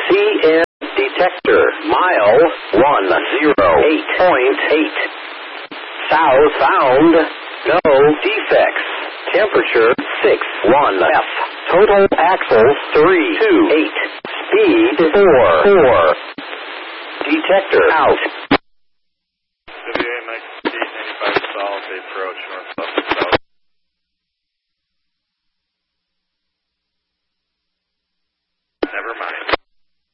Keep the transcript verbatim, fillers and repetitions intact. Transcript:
C N detector, mile one oh eight point eight. South found, no defects. Temperature six one F. Total axles three two eight. Speed four four. Detector out. W A Mike eight ninety-five south, approach northwest.